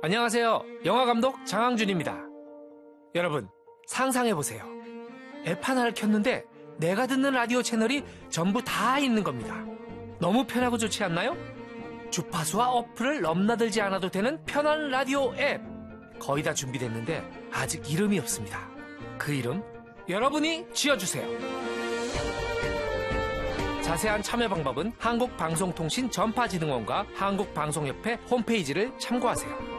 안녕하세요. 영화감독 장항준입니다. 여러분, 상상해보세요. 앱 하나를 켰는데 내가 듣는 라디오 채널이 전부 다 있는 겁니다. 너무 편하고 좋지 않나요? 주파수와 어플을 넘나들지 않아도 되는 편한 라디오 앱. 거의 다 준비됐는데 아직 이름이 없습니다. 그 이름 여러분이 지어주세요. 자세한 참여 방법은 한국방송통신 전파진흥원과 한국방송협회 홈페이지를 참고하세요.